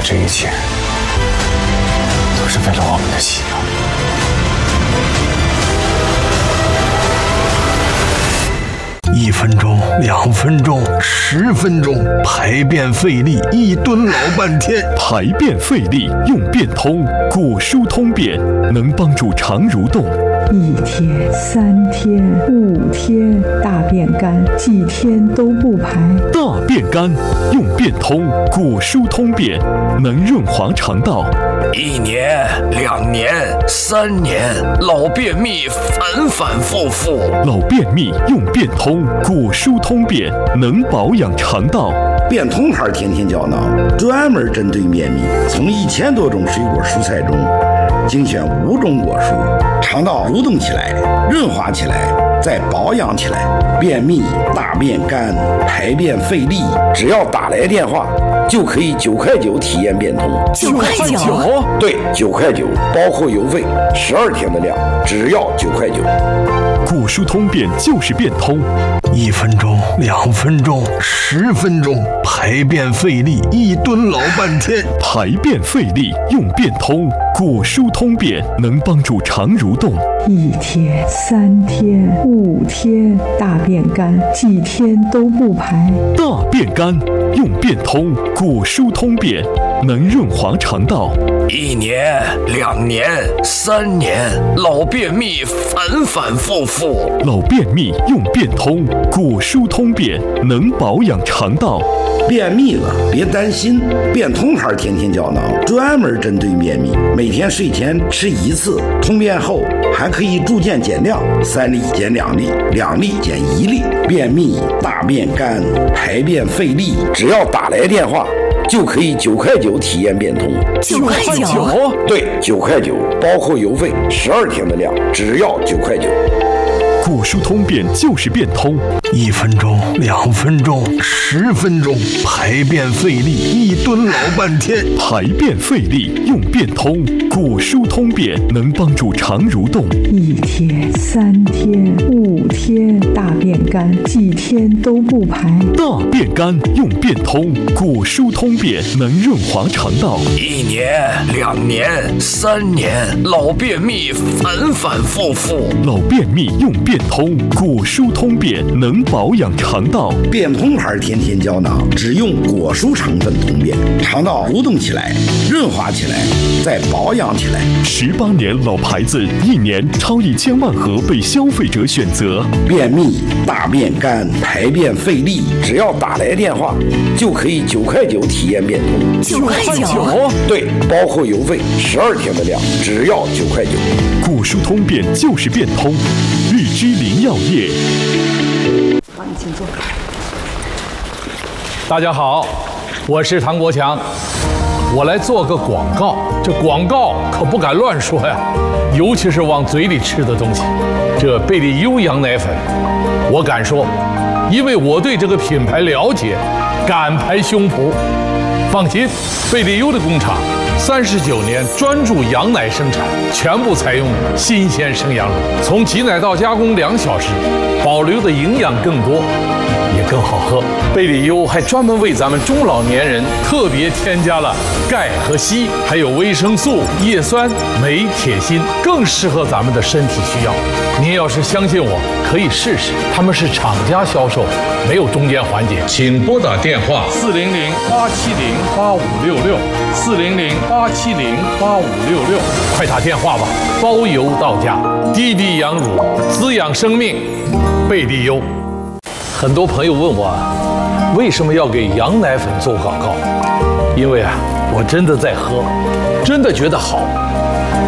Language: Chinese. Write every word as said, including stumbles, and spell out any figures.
这一切都是为了我们的信仰。一分钟，两分钟，十分钟，排便费力，一蹲老半天。 排便费力用便通，果蔬通便能帮助肠蠕动。 一天、三天、五天，大便干，几天都不排。 大便干用便通，果蔬通便能润滑肠道。 一年、两年、三年，老便秘反反复复。 老便秘用便通，果蔬通便能保养肠道。 便通牌天天胶囊专门针对便秘，从一千多种水果蔬菜中精选五种果蔬，肠道蠕动起来，润滑起来，再保养起来。便秘、大便干、排便费力，只要打来电话就可以九块九体验便通。 九块九？ 对，九块九，包括邮费，十二天的量，只要九块九。 果蔬通便就是便通， 一分钟、两分钟、十分钟，排便费力，一蹲老半天。 排便费力用便通，果蔬通便能帮助肠蠕动。 一天、三天、五天，大便干，几天都不排。 大便干用便通，果蔬通便能润滑肠道。 一年、两年、三年，老便秘反反复复。 老便秘用便通，果蔬通便能保养肠道。 便秘了别担心，便通牌天天胶囊专门针对便秘，每天睡前吃一次，通便后还可以逐渐减量，三粒减两粒，两粒减一粒。便秘、大便干、排便费力，只要打来电话就可以九块九体验便通。 九块九？ 对，九块九，包括邮费，十二天的量，只要九块九。 果蔬通便就是便通， 一分钟、两分钟、十分钟，排便费力，一蹲老半天。 排便费力用便通，果蔬通便能帮助肠蠕动。 一天、三天、五天，大便干，几天都不排。 大便干用便通，果蔬通便能润滑肠道。 一年、两年、三年，老便秘反反复复。 老便秘用便通，果蔬通便能保养肠道。 便通牌天天胶囊只用果蔬成分通便，肠道蠕动起来，润滑起来，再保养起来。 十八年老牌子，一年超一千万盒被消费者选择。 便秘、大便干、排便费力，只要打来电话就可以九块九体验便通。 九块九？ 对，包括邮费，十二天的量，只要九块九。 果蔬通便就是便通，日之林药业。 好，你请坐。 大家好，我是唐国强，我来做个广告。这广告可不敢乱说呀，尤其是往嘴里吃的东西。这贝利优羊奶粉，我敢说，因为我对这个品牌了解，敢拍胸脯。放心，贝利优的工厂三十九年专注羊奶生产，全部采用新鲜生羊乳，从挤奶到加工两小时，保留的营养更多，也更好喝。贝利优还专门为咱们中老年人特别添加了钙和硒，还有维生素、叶酸、镁、铁、锌，更适合咱们的身体需要。您要是相信我，可以试试，他们是厂家销售，没有中间环节。请拨打电话四零零八七零八五六六四零零八七零八五六六，快打电话吧，包邮到家。滴滴羊乳，滋养生命，贝利优。很多朋友问我，为什么要给羊奶粉做广告？因为啊，我真的在喝，真的觉得好。